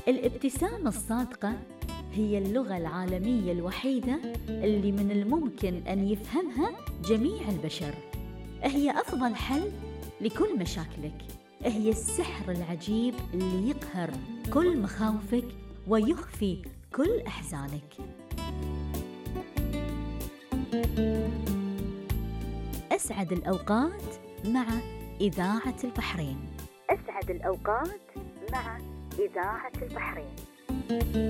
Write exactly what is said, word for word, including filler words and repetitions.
الابتسامة الصادقة هي اللغة العالمية الوحيدة اللي من الممكن أن يفهمها جميع البشر. هي أفضل حل لكل مشاكلك، هي السحر العجيب اللي يقهر كل مخاوفك ويخفي كل أحزانك. أسعد الأوقات مع إذاعة البحرين. أسعد الأوقات مع إذاعة البحرين.